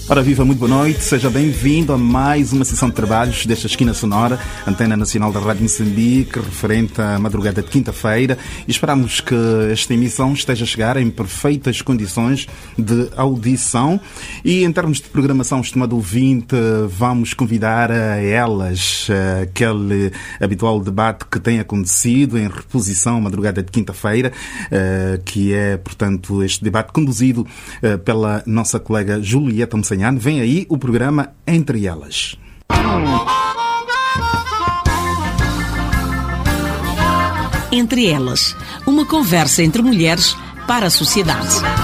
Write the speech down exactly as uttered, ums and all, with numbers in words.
Ora viva, muito boa noite, seja bem-vindo a mais uma sessão de trabalhos desta Esquina Sonora, Antena Nacional da Rádio Moçambique, referente à madrugada de quinta-feira, e esperamos que esta emissão esteja a chegar em perfeitas condições de audição. E em termos de programação, estimado ouvinte, vamos convidar a elas aquele habitual debate que tem acontecido em reposição madrugada de quinta-feira, que é, portanto, este debate conduzido pela nossa colega Julieta Moçanhano. Vem aí o programa Entre Elas. Entre Elas, uma conversa entre mulheres para a sociedade.